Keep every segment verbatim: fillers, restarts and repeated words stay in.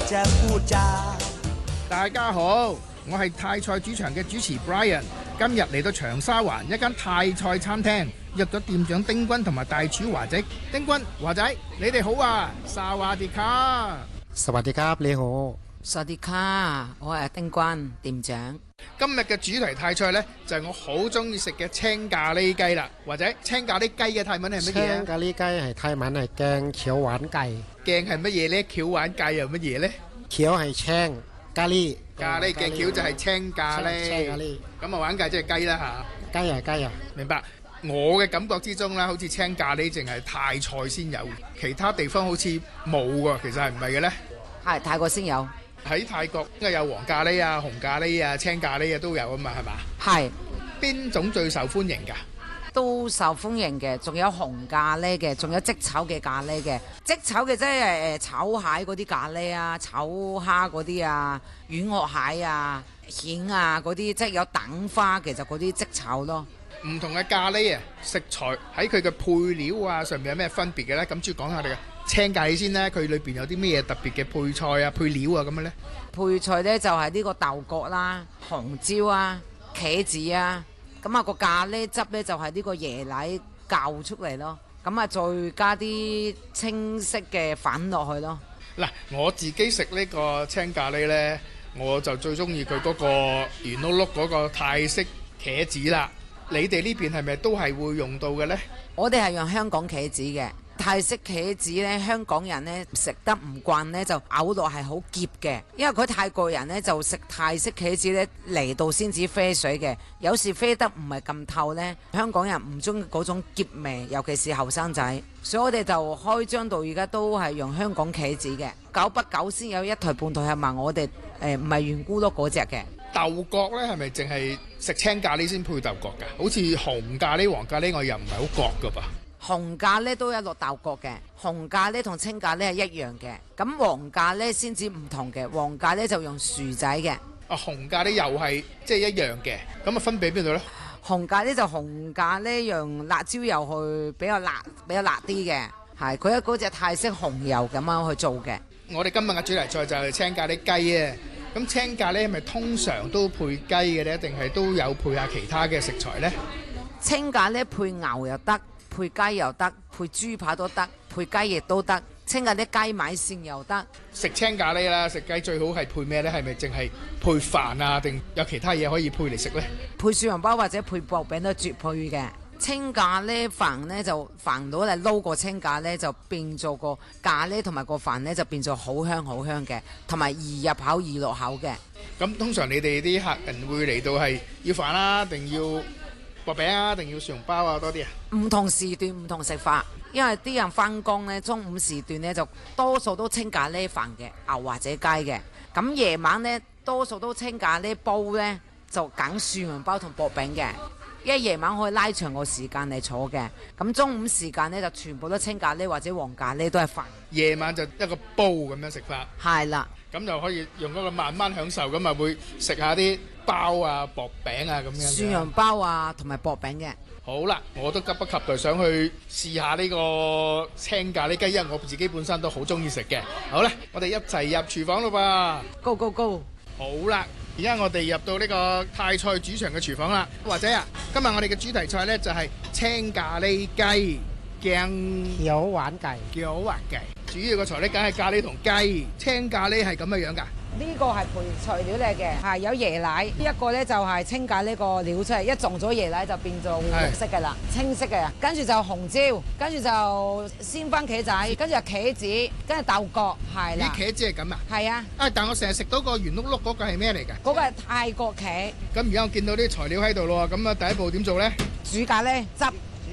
จะพูดจา。 大家好，我係泰菜主場嘅主持 Brian， 今日嚟到長沙灣一間泰菜餐廳，約咗店長丁君同埋大廚華仔。丁君、華仔，你哋好啊！薩瓦迪卡。 สวัสดีครับ你好。 สวัสดีค่ะ我係丁君店長。 今日嘅主題泰菜呢，就係、是、我好中意食嘅青咖喱雞啦。或者青咖喱雞嘅泰文係乜嘢啊？ 青咖喱雞係泰文係鏡橋玩雞。 鏡係乜嘢呢？橋玩雞又乜嘢呢？ 橋係青咖喱， 咖喱嘅橋就係青咖喱。 青咖喱咁啊玩雞即係雞啦嚇。 雞啊雞啊！ 明白。我嘅感覺之中啦，好似青咖喱淨係泰菜先有，其他地方好似冇喎。其實係唔係嘅呢？ 係泰國先有。 喺泰國應該有黃咖喱啊、紅咖喱啊、青咖喱啊都有啊嘛，係嘛？ 係。 邊種最受歡迎㗎？ 都受歡迎嘅，仲有紅咖喱嘅，仲有即炒嘅咖喱嘅。即炒嘅即係誒炒蟹嗰啲咖喱啊，炒蝦嗰啲啊，軟殼蟹啊、蜆啊嗰啲，即係有蛋花嘅就嗰啲即炒咯。 唔同嘅咖喱啊，食材喺佢嘅配料啊上面有咩分別嘅呢？咁主要講下我哋嘅青咖喱先呢，佢裏邊有啲咩特別嘅配菜啊、配料啊咁嘅呢？配菜呢就係呢個豆角啦、紅椒啊、茄子啊，咁啊個咖喱汁呢就係呢個椰奶教出嚟咯，咁啊再加啲清晰嘅粉落去咯。 嗱，我自己食呢個青咖喱呢，我就最中意佢嗰個圓碌碌嗰個泰式茄子啦。你哋呢邊係咪都係會用到嘅呢？ 我哋係用香港茄子嘅，泰式茄子呢，香港人呢食得唔慣呢，就咬落係好澀嘅，因為佢泰國人呢就食泰式茄子呢嚟到先至啡水嘅，有時啡得唔係咁透呢，香港人唔中意嗰種澀味，尤其是後生仔，所以我哋就開張到而家都係用香港茄子嘅，久不久先有一台半台係話我哋誒唔係圓咕碌嗰隻嘅。 豆角呢係咪淨係食青咖喱先配豆角㗎？好似紅咖喱、黃咖喱我又唔係好覺㗎噃。 紅咖喱都有落豆角嘅，紅咖喱同青咖喱係一樣嘅，咁黃咖喱先至唔同嘅，黃咖喱就用薯仔嘅。 啊，紅咖喱又係即係一樣嘅，咁啊分別邊度呢？ 紅咖喱就紅咖喱用辣椒油去比較辣，比較辣啲嘅，係佢喺嗰隻泰式紅油咁樣去做嘅。 我哋今日嘅主題菜就係青咖喱雞啊！咁青咖喱係咪通常都配雞嘅呢？定係都有配下其他嘅食材呢？ 青咖喱配牛又得，配雞又得，配豬扒都得，配雞翼都得。青咖喱雞米線又得。 食青咖喱啦，食雞最好係配咩呢？係咪淨係配飯啊？定有其他嘢可以配嚟食呢？ 配小籠包或者配薄餅都絕配嘅。青咖喱飯呢，就飯到嚟撈個青咖喱就變做個咖喱，同埋個飯呢，就變做好香好香嘅，同埋易入口易落口嘅。 咁通常你哋啲客人會嚟到係要飯啊，定要薄餅啊，定要小籠包啊多啲啊？ 唔同時段唔同食法，因為啲人翻工呢，中午時段呢，就多數都清咖喱飯嘅，牛或者雞嘅。咁夜晚呢，多數都清咖喱煲呢，就揀小籠包同薄餅嘅。因為夜晚可以拉長個時間嚟坐嘅，咁中午時間呢，就全部都清咖喱或者黃咖喱都係飯。 夜晚就一個煲咁樣食法。 係啦， 咁就可以用嗰個慢慢享受，咁啊會食下啲包啊、薄餅啊咁樣。 蒜蓉包啊，同埋薄餅嘅。 好啦，我都急不及待想去試下呢個青咖喱雞，因為我自己本身都好中意食嘅。好啦，我哋一齊入廚房咯噃。 Go go go！ 好啦。而家我哋入到呢個泰菜主場嘅廚房啦，或者啊，今日我哋嘅主題菜呢就係青咖喱雞鏡橋玩雞， 橋玩雞。主要個材料梗係咖喱同雞，青咖喱係咁嘅樣㗎。 呢個係配材料嚟嘅，係有椰奶，呢一個呢就係青咖喱個料出嚟，一撞咗椰奶就變做綠色嘅啦，清晰嘅。跟住就紅椒，跟住就鮮番茄仔，跟住就茄子，跟住豆角，係啦。 啲茄子係咁啊？ 係啊。啊， 但我成日食到個圓碌碌嗰個係咩嚟㗎？ 嗰個係泰國茄。 咁而家我見到啲材料喺度咯，咁啊第一步點做呢？ 煮咖喱汁。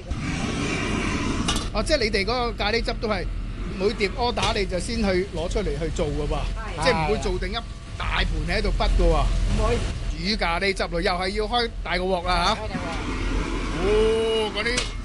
哦，即係你哋嗰個咖喱汁都係每碟 order 你就先去攞出嚟去做㗎喎，即係唔會做定一大盤喺度畢㗎喎。唔會。煮咖喱汁咯，又係要開大個鑊啦嚇。哦，嗰啲〜